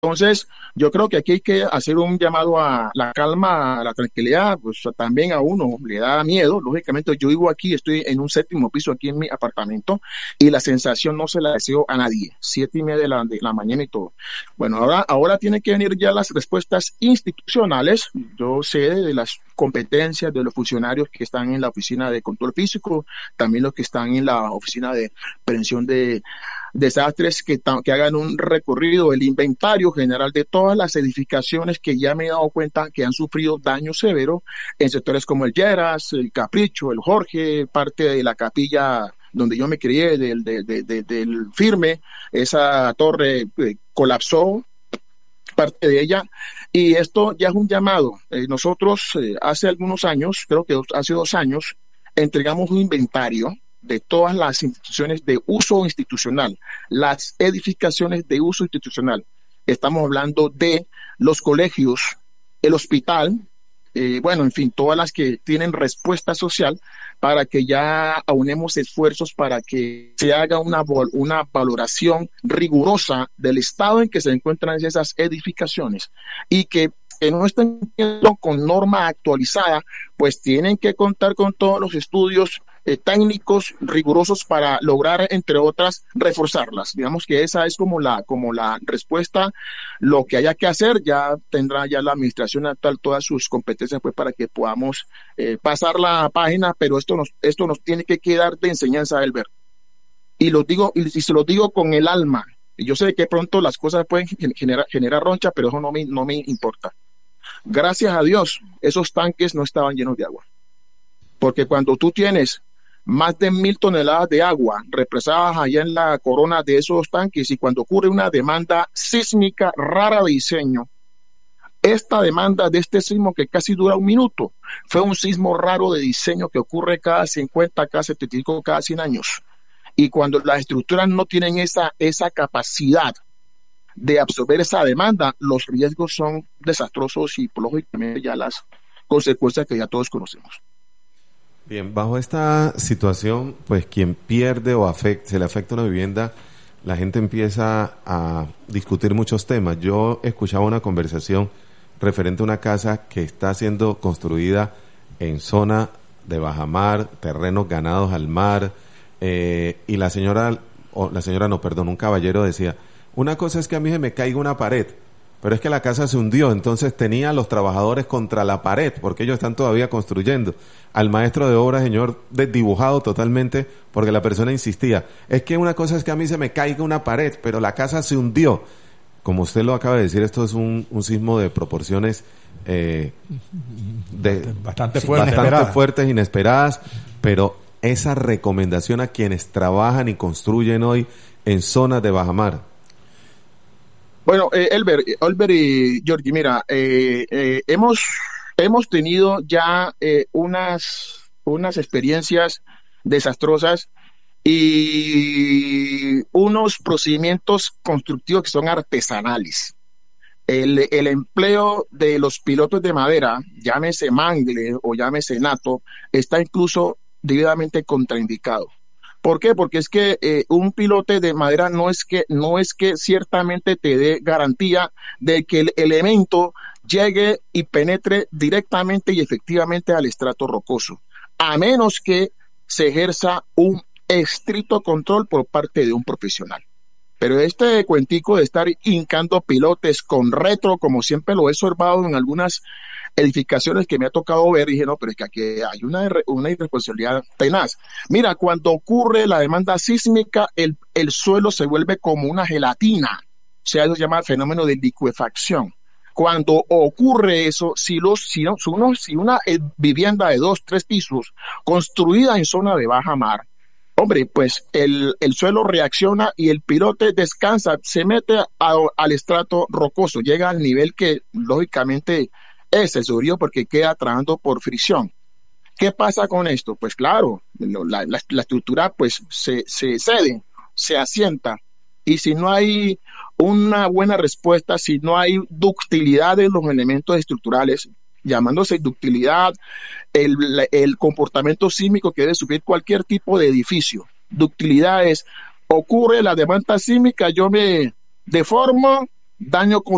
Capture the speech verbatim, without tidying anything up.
Entonces, yo creo que aquí hay que hacer un llamado a la calma, a la tranquilidad, pues también a uno le da miedo. Lógicamente, yo vivo aquí, estoy en un séptimo piso aquí en mi apartamento y la sensación no se la deseo a nadie. Siete y media de la, de la mañana y todo. Bueno, ahora, ahora tienen que venir ya las respuestas institucionales. Yo sé de las competencias de los funcionarios que están en la oficina de control físico, también los que están en la oficina de prevención de desastres, que, que hagan un recorrido, el inventario general de todas las edificaciones que ya me he dado cuenta que han sufrido daño severo en sectores como el Lleras, el Capricho, el Jorge, parte de la capilla donde yo me crié, del, de, de, de, del Firme, esa torre eh, colapsó, parte de ella, y esto ya es un llamado. Eh, nosotros eh, hace algunos años, creo que hace dos años, entregamos un inventario de todas las instituciones de uso institucional, las edificaciones de uso institucional. Estamos hablando de los colegios, el hospital, eh, bueno, en fin, todas las que tienen respuesta social, para que ya aunemos esfuerzos para que se haga una, una valoración rigurosa del estado en que se encuentran esas edificaciones y que que no estén con norma actualizada, pues tienen que contar con todos los estudios eh, técnicos rigurosos para lograr, entre otras, reforzarlas. Digamos que esa es como la, como la respuesta. Lo que haya que hacer, ya tendrá ya la administración actual todas sus competencias pues para que podamos eh, pasar la página, pero esto nos, esto nos tiene que quedar de enseñanza, Elber. Y lo digo, y, y se lo digo con el alma. Yo sé que pronto las cosas pueden generar, generar roncha, pero eso no me, no me importa. Gracias a Dios, esos tanques no estaban llenos de agua. Porque cuando tú tienes más de mil toneladas de agua represadas allá en la corona de esos tanques y cuando ocurre una demanda sísmica rara de diseño, esta demanda de este sismo que casi dura un minuto, fue un sismo raro de diseño que ocurre cada cincuenta, cada setenta y cinco, cada cien años. Y cuando las estructuras no tienen esa, esa capacidad de absorber esa demanda, los riesgos son desastrosos y lógicamente ya las consecuencias que ya todos conocemos. Bien, bajo esta situación, pues quien pierde o afecta, se le afecta una vivienda, la gente empieza a discutir muchos temas. Yo escuchaba una conversación referente a una casa que está siendo construida en zona de bajamar, terrenos ganados al mar, eh, y la señora, o la señora no, perdón, un caballero decía, una cosa es que a mí se me caiga una pared, pero es que la casa se hundió, entonces tenía a los trabajadores contra la pared, porque ellos están todavía construyendo. Al maestro de obra, señor, desdibujado totalmente, porque la persona insistía, es que una cosa es que a mí se me caiga una pared, pero la casa se hundió. Como usted lo acaba de decir, esto es un, un sismo de proporciones eh, de, bastante, fuerte, bastante fuertes, inesperadas, pero esa recomendación a quienes trabajan y construyen hoy en zonas de bajamar. Bueno, eh, Elber, Elber y Georgie, mira, eh, eh, hemos, hemos tenido ya eh, unas, unas experiencias desastrosas y unos procedimientos constructivos que son artesanales. El, el empleo de los pilotos de madera, llámese mangle o llámese nato, está incluso debidamente contraindicado. ¿Por qué? Porque es que eh, un pilote de madera no es que no es que ciertamente te dé garantía de que el elemento llegue y penetre directamente y efectivamente al estrato rocoso, a menos que se ejerza un estricto control por parte de un profesional. Pero este cuentico de estar hincando pilotes con retro, como siempre lo he observado en algunas edificaciones que me ha tocado ver, dije, no, pero es que aquí hay una, una irresponsabilidad tenaz. Mira, cuando ocurre la demanda sísmica, el, el suelo se vuelve como una gelatina, o sea, eso se llama el fenómeno de licuefacción. Cuando ocurre eso, si, los, si, no, si, uno, si una vivienda de dos, tres pisos, construida en zona de baja mar, hombre, pues el, el suelo reacciona y el pilote descansa, se mete a, al estrato rocoso, llega al nivel que lógicamente es seguro porque queda trabajando por fricción. ¿Qué pasa con esto? Pues claro, la, la, la estructura pues se, se cede, se asienta, y si no hay una buena respuesta, si no hay ductilidad de los elementos estructurales, llamándose ductilidad, el, el comportamiento sísmico que debe sufrir cualquier tipo de edificio. Ductilidad es, ocurre la demanda sísmica, yo me deformo, daño